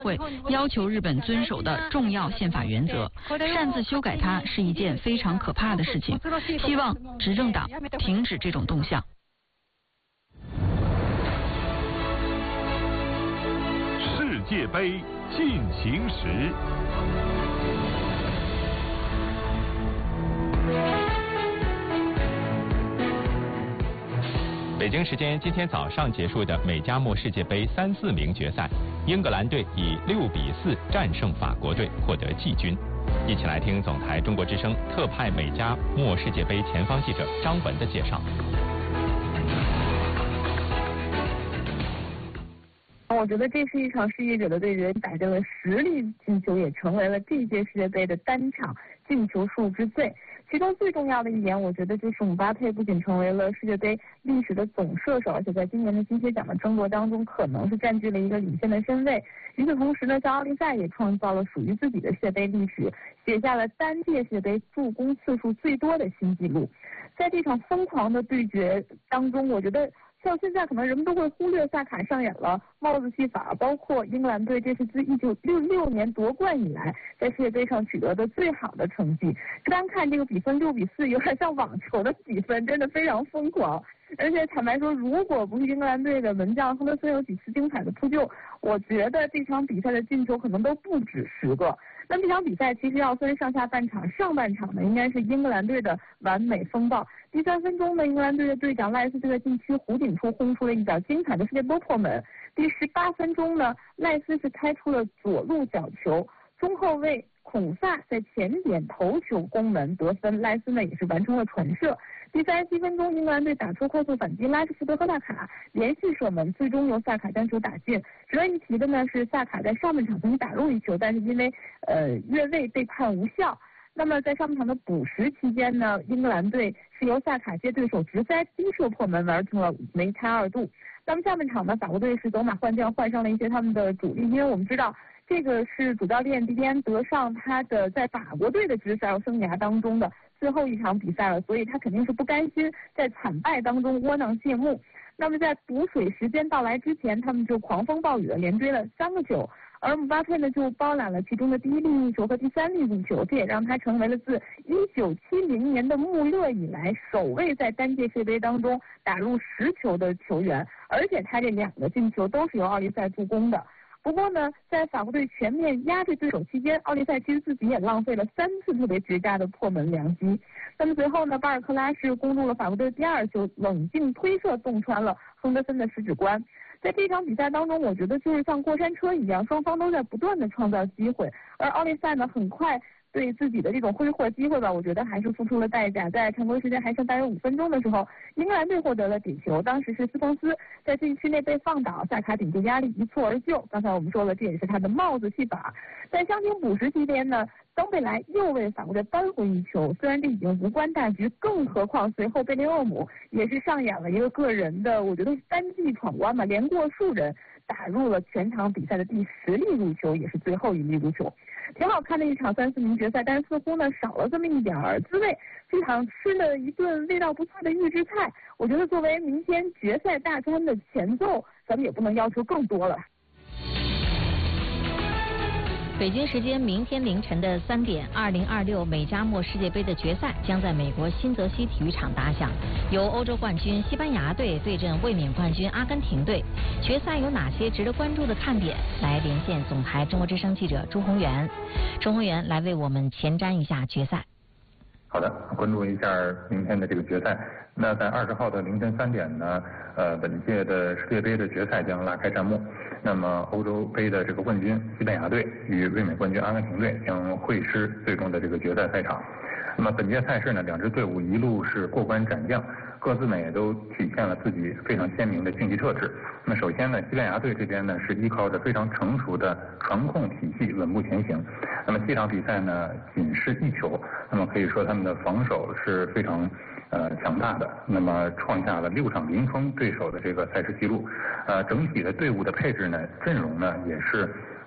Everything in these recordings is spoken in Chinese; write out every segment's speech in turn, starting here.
会要求日本遵守的重要宪法原则，擅自修改它是一件非常可怕的事情。希望执政党停止这种动向。 世界杯进行时。 北京时间今天早上结束的美加墨世界杯3-4名决赛，英格兰队以6-4战胜法国队，获得季军。一起来听总台中国之声特派美加墨世界杯前方记者张文的介绍。 我觉得这是一场世界者的对决，打正了实力进球，也成为了这届世界杯的单场进球数之最。其中最重要的一点，我觉得就是姆巴佩不仅成为了世界杯历史的总射手，而且在今年的金靴奖的争夺当中，可能是占据了一个领先的身位。与此同时呢，在奥利赛也创造了属于自己的世界杯历史，写下了单届世界杯助攻次数最多的新纪录。在这场疯狂的对决当中，我觉得像现在可能人们都会忽略萨卡上演了帽子戏法，包括英格兰队这是自1966年夺冠以来在世界杯上取得的最好的成绩。单看这个比分6-4，有点像网球的比分，真的非常疯狂。而且坦白说，如果不是英格兰队的门将亨德森有几次精彩的扑救，我觉得这场比赛的进球可能都不止10个。那这场比赛其实要分上下半场，上半场呢应该是英格兰队的完美风暴。第3分钟呢，英格兰队的队长赖斯就在禁区弧顶处轰出了一脚精彩的世界波破门。第18分钟呢，赖斯是开出了左路角球，中后卫孔萨在前点头球攻门得分，赖斯呢也是完成了传射。第37分钟，英格兰队打出快速反击，拉什福德和萨卡连续射门，最终由萨卡将球打进。值得一提的呢是，萨卡在上半场曾经打入一球，但是因为越位被判无效。那么在上半场的补时期间呢，英格兰队是由萨卡接对手直塞逼射破门，完成了梅开2度。那么下半场呢，法国队是走马换将，换上了一些他们的主力，因为我们知道这个是主教练迪迪安德尚他的在法国队的执教生涯当中的最后一场比赛了，所以他肯定是不甘心在惨败当中窝囊谢幕。那么在补水时间到来之前，他们就狂风暴雨的连追了3个球，而姆巴佩呢就包揽了其中的第1粒入球和第3粒入球，这也让他成为了自1970年的穆勒以来首位在单届世界杯当中打入10球的球员，而且他这2个进球都是由奥利赛助攻的。不过呢，在法国队全面压制对手期间，奥利赛其实自己也浪费了3次特别绝佳的破门良机。那么随后呢，巴尔克拉是攻入了法国队第2球，冷静推射洞穿了亨德森的十指关。在这场比赛当中，我觉得就是像过山车一样，双方都在不断的创造机会，而奥利赛呢，很快对自己的这种挥霍机会吧，我觉得还是付出了代价。在常规时间还剩大约5分钟的时候，英格兰队获得了点球，当时是斯彭斯在禁区内被放倒，萨卡顶住压力一蹴而就。刚才我们说了，这也是他的帽子戏法。在相庭补时期间呢，登贝莱又为法国队扳回一球，虽然这已经无关大局，更何况随后贝林厄姆也是上演了一个个人的，我觉得是单骑闯关嘛，连过数人打入了全场比赛的第10粒入球，也是最后1粒入球。挺好看的一场3-4名决赛，但是似乎呢少了这么一点滋味。这场吃了一顿味道不错的预制菜，我觉得作为明天决赛大餐的前奏，咱们也不能要求更多了。 北京时间明天凌晨的3点，2026美加墨世界杯的决赛将在美国新泽西体育场打响，由欧洲冠军西班牙队对阵卫冕冠军阿根廷队。决赛有哪些值得关注的看点？来连线总台中国之声记者朱宏元。朱宏元来为我们前瞻一下决赛。 好的，关注一下明天的这个决赛。那在20号的凌晨3点呢，本届的世界杯的决赛将拉开战幕。那么欧洲杯的这个冠军西班牙队与卫冕冠军阿根廷队将会师最终的这个决赛赛场。那么本届赛事呢，2支队伍一路是过关斩将，各自呢也都体现了自己非常鲜明的竞技特质。那首先呢，西班牙队这边呢是依靠着非常成熟的传控体系稳步前行。那么这场比赛呢仅失1球，那么可以说他们的防守是非常强大的，那么创下了6场零封对手的这个赛事记录。整体的队伍的配置呢，阵容呢也是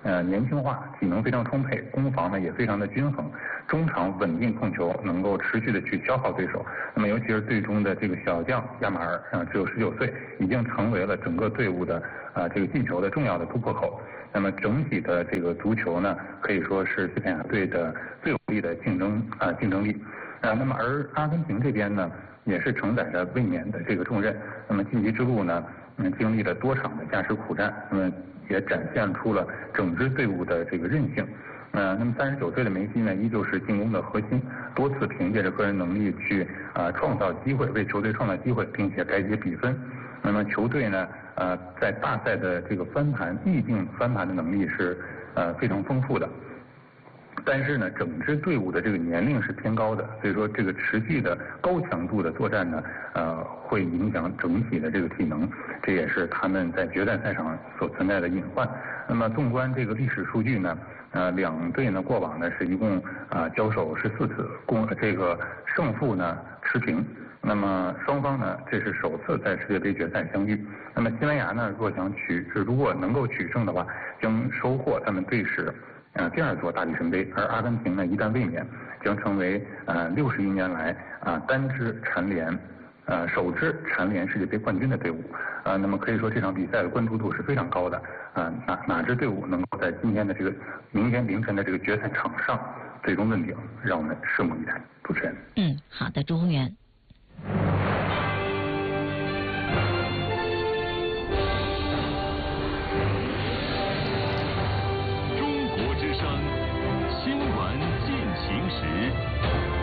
年轻化，体能非常充沛，攻防呢也非常的均衡，中场稳定控球，能够持续的去消耗对手。那么尤其是队中的这个小将亚马尔只有19岁，已经成为了整个队伍的这个进球的重要的突破口。那么整体的这个足球呢，可以说是西班牙队的最有力的竞争力。那么而阿根廷这边呢，也是承载着卫冕的这个重任。那么晋级之路呢，经历了多场的加时苦战，那么也展现出了整支队伍的这个韧性。那么39岁的梅西呢，依旧是进攻的核心，多次凭借着个人能力去创造机会，为球队创造机会，并且改写比分。那么球队呢，在大赛的这个逆境翻盘的能力是非常丰富的。但是呢，整支队伍的这个年龄是偏高的，所以说这个持续的高强度的作战呢，会影响整体的这个体能，这也是他们在决赛赛场所存在的隐患。那么纵观这个历史数据呢，两队呢过往呢是一共交手14次，这个胜负呢持平。那么双方呢，这是首次在世界杯决赛相遇。那么西班牙呢，如果能够取胜的话，将收获他们队史第2座大力神杯，而阿根廷呢，一旦卫冕，将成为61年来首支蝉联世界杯冠军的队伍。那么可以说这场比赛的关注度是非常高的。哪支队伍能够在明天凌晨的这个决赛场上最终问鼎，让我们拭目以待。主持人。 好的，朱宏元。